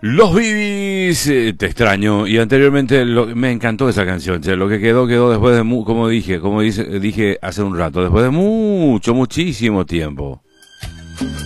Los Bibis, te extraño. Y anteriormente me encantó esa canción. Che. Lo que quedó, quedó después de, como dije, dije hace un rato, después de muchísimo tiempo.